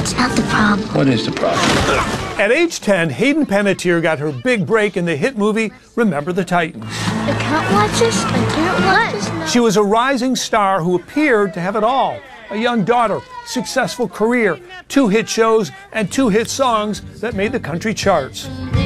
That's not the problem. What is the problem? At age 10, Hayden Panettiere got her big break in the hit movie Remember the Titans. I can't watch this. I can't watch this now. She was a rising star who appeared to have it all. A young daughter, successful career, 2 hit shows, and 2 hit songs that made the country charts.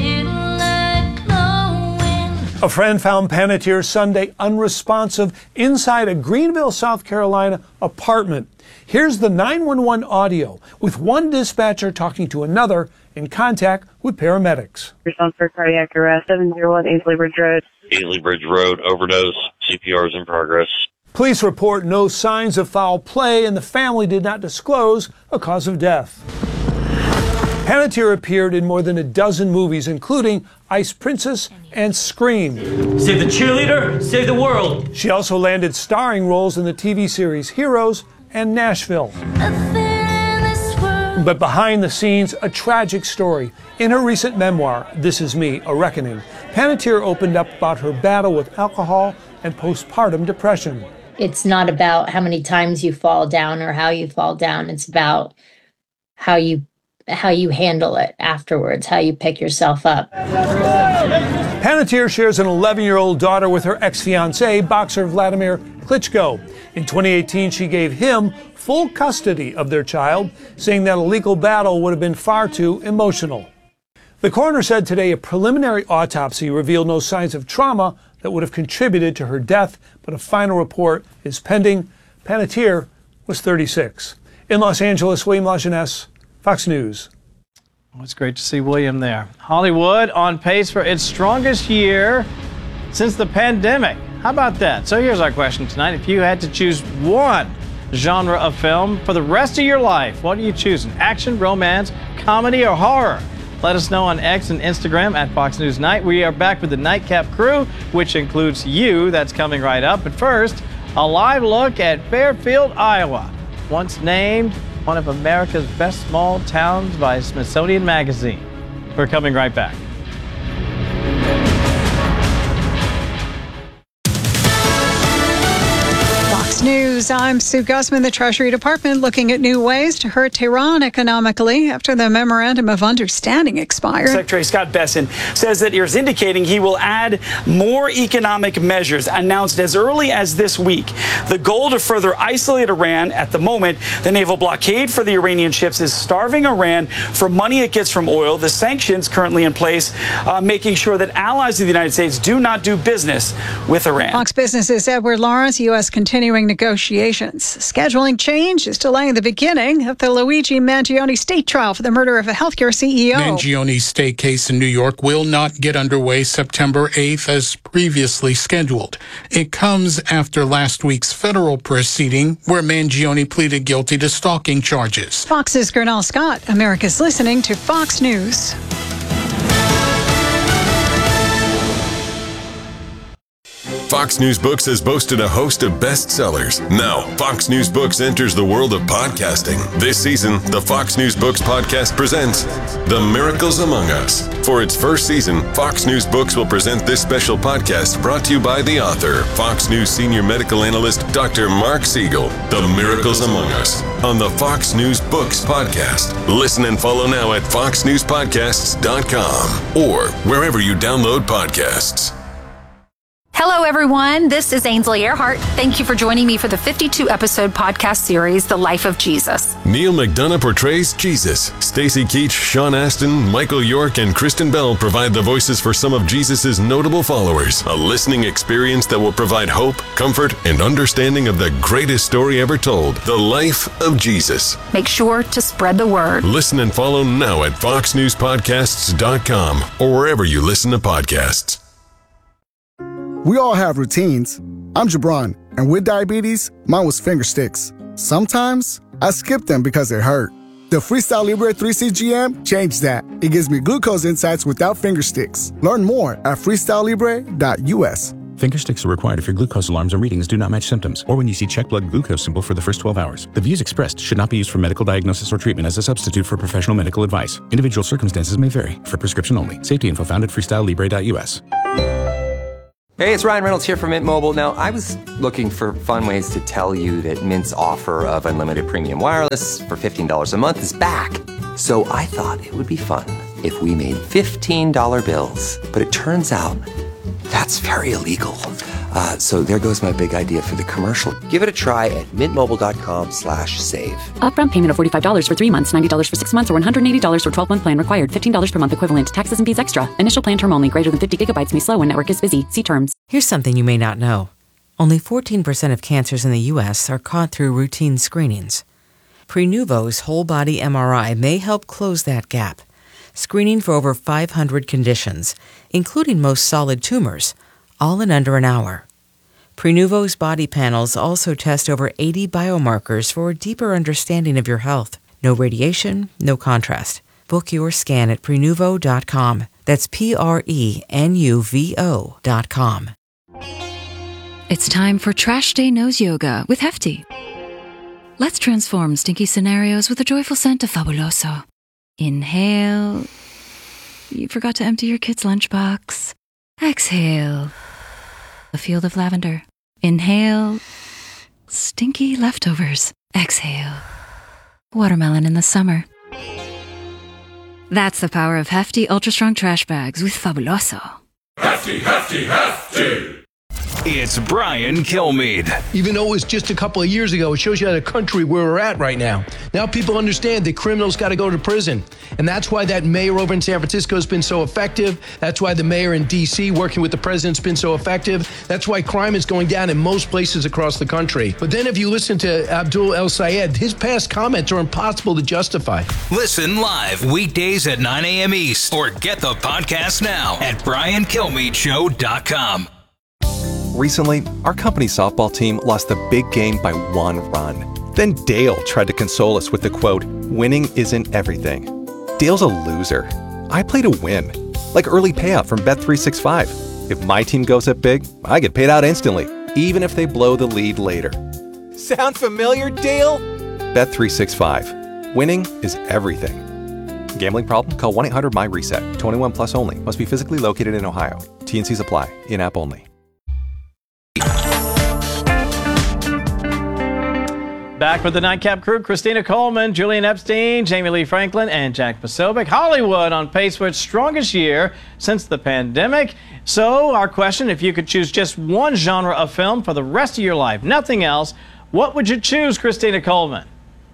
A friend found Panettiere Sunday unresponsive inside a Greenville, South Carolina apartment. Here's the 911 audio with one dispatcher talking to another in contact with paramedics. Response for cardiac arrest, 701 Ainslie Bridge Road. Ainslie Bridge Road, overdose, CPR is in progress. Police report no signs of foul play, and the family did not disclose a cause of death. Panettiere appeared in more than a dozen movies, including Ice Princess and Scream. Save the cheerleader, save the world. She also landed starring roles in the TV series Heroes and Nashville. But behind the scenes, a tragic story. In her recent memoir, This Is Me, A Reckoning, Panettiere opened up about her battle with alcohol and postpartum depression. It's not about how many times you fall down or how you fall down. It's about how you handle it afterwards, how you pick yourself up. Panettiere shares an 11-year-old daughter with her ex-fiancé, boxer Vladimir Klitschko. In 2018, she gave him full custody of their child, saying that a legal battle would have been far too emotional. The coroner said today a preliminary autopsy revealed no signs of trauma that would have contributed to her death, but a final report is pending. Panettiere was 36. In Los Angeles, William Lajeunesse, Fox News. Well, it's great to see William there. Hollywood on pace for its strongest year since the pandemic. How about that? So here's our question tonight. If you had to choose one genre of film for the rest of your life, what are you choosing? Action, romance, comedy, or horror? Let us know on X and Instagram at Fox News Night. We are back with the Nightcap crew, which includes you. That's coming right up. But first, a live look at Fairfield, Iowa, once named one of America's best small towns by Smithsonian Magazine. We're coming right back. Fox News, I'm Sue Gussman. The Treasury Department looking at new ways to hurt Tehran economically after the Memorandum of Understanding expired. Secretary Scott Bessent says that is indicating he will add more economic measures announced as early as this week. The goal to further isolate Iran. At the moment, the naval blockade for the Iranian ships is starving Iran for money it gets from oil. The sanctions currently in place, making sure that allies of the United States do not do business with Iran. Fox Business's Edward Lawrence, U.S. continuing negotiations. Scheduling change is delaying the beginning of the Luigi Mangione state trial for the murder of a healthcare CEO. Mangione's state case in New York will not get underway September 8th as previously scheduled. It comes after last week's federal proceeding where Mangione pleaded guilty to stalking charges. Fox's Gernal Scott, America's listening to Fox News. Fox News Books has boasted a host of bestsellers. Now, Fox News Books enters the world of podcasting. This season, the Fox News Books podcast presents The Miracles Among Us. For its first season, Fox News Books will present this special podcast brought to you by the author, Fox News senior medical analyst, Dr. Mark Siegel. The Miracles Among Us on the Fox News Books podcast. Listen and follow now at foxnewspodcasts.com or wherever you download podcasts. Hello, everyone. This is Ainsley Earhart. Thank you for joining me for the 52-episode podcast series, The Life of Jesus. Neil McDonough portrays Jesus. Stacy Keach, Sean Astin, Michael York, and Kristen Bell provide the voices for some of Jesus' notable followers. A listening experience that will provide hope, comfort, and understanding of the greatest story ever told, The Life of Jesus. Make sure to spread the word. Listen and follow now at foxnewspodcasts.com or wherever you listen to podcasts. We all have routines. I'm Jabron, and with diabetes, mine was finger sticks. Sometimes I skip them because they hurt. The Freestyle Libre 3CGM changed that. It gives me glucose insights without finger sticks. Learn more at freestylelibre.us. Finger sticks are required if your glucose alarms or readings do not match symptoms, or when you see check blood glucose symbol for the first 12 hours. The views expressed should not be used for medical diagnosis or treatment as a substitute for professional medical advice. Individual circumstances may vary. For prescription only. Safety info found at freestylelibre.us. Hey, it's Ryan Reynolds here from Mint Mobile. Now, I was looking for fun ways to tell you that Mint's offer of unlimited premium wireless for $15 a month is back. So I thought it would be fun if we made $15 bills. But it turns out that's very illegal. So there goes my big idea for the commercial. Give it a try at mintmobile.com/save. Upfront payment of $45 for 3 months, $90 for 6 months, or $180 for 12-month plan required. $15 per month equivalent. Taxes and fees extra. Initial plan term only. Greater than 50 gigabytes may slow when network is busy. See terms. Here's something you may not know. Only 14% of cancers in the U.S. are caught through routine screenings. Prenuvo's whole body MRI may help close that gap. Screening for over 500 conditions, including most solid tumors, all in under an hour. Prenuvo's body panels also test over 80 biomarkers for a deeper understanding of your health. No radiation, no contrast. Book your scan at Prenuvo.com. That's Prenuvo.com. It's time for Trash Day Nose Yoga with Hefty. Let's transform stinky scenarios with a joyful scent of Fabuloso. Inhale. You forgot to empty your kid's lunchbox. Exhale. A field of lavender. Inhale. Stinky leftovers. Exhale. Watermelon in the summer. That's the power of Hefty Ultra Strong Trash Bags with Fabuloso. Hefty, hefty, hefty! It's Brian Kilmeade. Even though it was just a couple of years ago, it shows you the country where we're at right now. Now people understand that criminals got to go to prison. And that's why that mayor over in San Francisco has been so effective. That's why the mayor in D.C. working with the president's been so effective. That's why crime is going down in most places across the country. But then if you listen to Abdul El Sayed, his past comments are impossible to justify. Listen live weekdays at 9 a.m. East or get the podcast now at BrianKilmeadeShow.com. Recently, our company softball team lost the big game by 1 run. Then Dale tried to console us with the quote, "Winning isn't everything." Dale's a loser. I play to win. Like early payout from Bet365. If my team goes up big, I get paid out instantly, even if they blow the lead later. Sound familiar, Dale? Bet365. Winning is everything. Gambling problem? Call 1-800-MY-RESET. 21 plus only. Must be physically located in Ohio. T&Cs apply. In-app only. Back with the Nightcap crew, Christina Coleman, Julian Epstein, Jamie Lee Franklin, and Jack Posobiec. Hollywood on pace for its strongest year since the pandemic. So our question, if you could choose just one genre of film for the rest of your life, nothing else, what would you choose, Christina Coleman?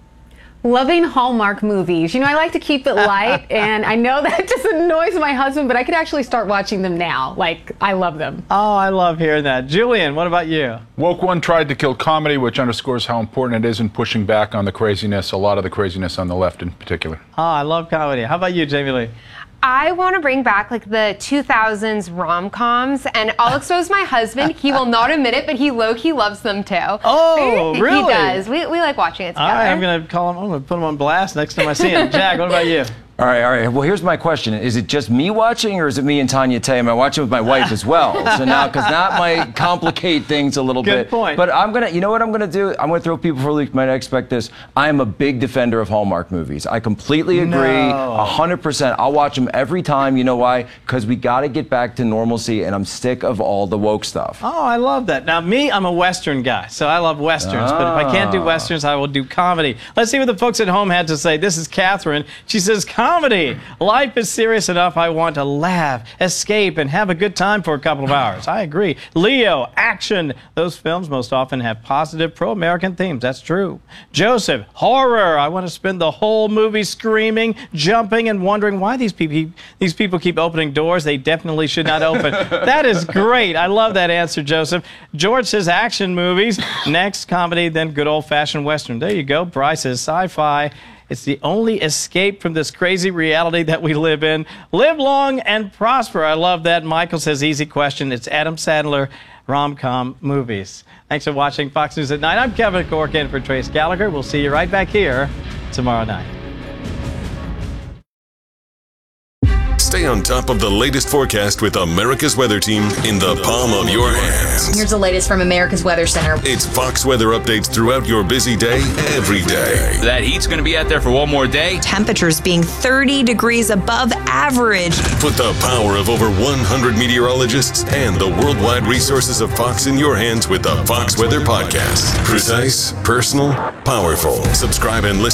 Loving Hallmark movies. You know, I like to keep it light, and I know that just annoys my husband, but I could actually start watching them now. Like, I love them. Oh, I love hearing that. Julian, what about you? Woke One tried to kill comedy, which underscores how important it is in pushing back on the craziness, a lot of the craziness on the left in particular. Oh, I love comedy. How about you, Jamie Lee? I want to bring back like the 2000s rom-coms, and I'll expose my husband. He will not admit it, but he low-key loves them too. Oh, really? He does. We like watching it together. All right, I'm going to call him. I'm going to put him on blast next time I see him. Jack, what about you? All right. Well, here's my question. Is it just me watching, or is it me and Tanya Tay? Am I watching with my wife as well? So now, because that might complicate things a little bit. Good point. But you know what I'm going to do? I'm going to throw people for a loop. Might not expect this. I am a big defender of Hallmark movies. I completely agree. 100%. I'll watch them every time. You know why? Because we got to get back to normalcy, and I'm sick of all the woke stuff. Oh, I love that. Now, me, I'm a Western guy, so I love Westerns. But if I can't do Westerns, I will do comedy. Let's see what the folks at home had to say. This is Catherine. She says, comedy. Life is serious enough. I want to laugh, escape, and have a good time for a couple of hours. I agree. Leo, action. Those films most often have positive pro-American themes. That's true. Joseph, horror. I want to spend the whole movie screaming, jumping, and wondering why these people keep opening doors they definitely should not open. That is great. I love that answer, Joseph. George says action movies. Next, comedy, then good old-fashioned Western. There you go. Bryce says sci-fi. It's the only escape from this crazy reality that we live in. Live long and prosper. I love that. Michael says, easy question. It's Adam Sandler rom-com movies. Thanks for watching Fox News at Night. I'm Kevin Corkin for Trace Gallagher. We'll see you right back here tomorrow night. Stay on top of the latest forecast with America's Weather Team in the palm of your hands. Here's the latest from America's Weather Center. It's Fox weather updates throughout your busy day, every day. That heat's going to be out there for one more day. Temperatures being 30 degrees above average. Put the power of over 100 meteorologists and the worldwide resources of Fox in your hands with the Fox Weather Podcast. Precise, personal, powerful. Subscribe and listen